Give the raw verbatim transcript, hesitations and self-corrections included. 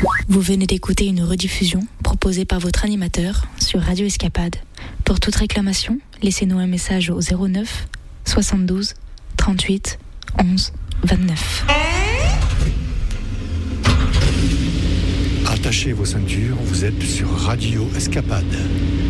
Vous venez d'écouter une rediffusion proposée par votre animateur sur Radio Escapade. Pour toute réclamation, laissez-nous un message au zéro neuf soixante-douze trente-huit onze vingt-neuf. Attachez vos ceintures, vous êtes sur Radio Escapade.